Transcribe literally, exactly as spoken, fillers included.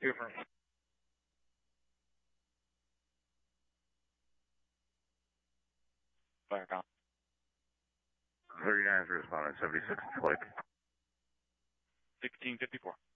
Two for me. Fire com. thirty-nine is responding, seventy-six, Blake. sixteen fifty-four.